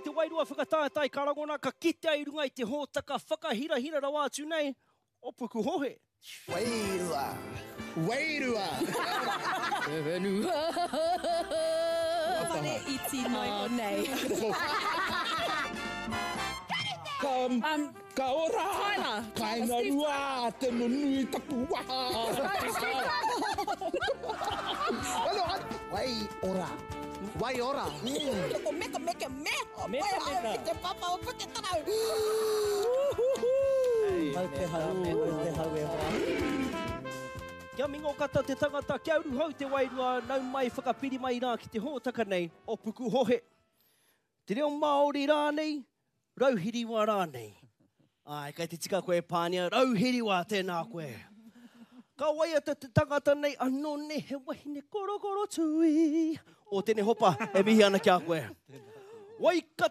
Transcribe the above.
te wairua whakatātai karangona ka kite ai runga I te hōtaka whakahira-hira rawa atu nei, o puku hohe. Wairua. Wairua. Whenua. Whare iti mai o nei. Ka ora. Tyler. Kainga rua, te nunui tapu waha. Wai ora. Wai ora. Ko meka meka me. Meka meka. Te papa o puke tarau. Mau te hau e ora. Kia mingo kata te tangata kia uru hau te wairua nau mai whakapiri mai rā ki te hōtaka nei o puku hohe. Te reo Māori rānei, rauhiriwa rānei. Ai, kai te tika koe pānia, rauhiriwa tēnā koe. Ka waia te tangata nei, anō ne he wahine korokoro tui. O tēne hopa, e mihi ana kia koe. Wai ka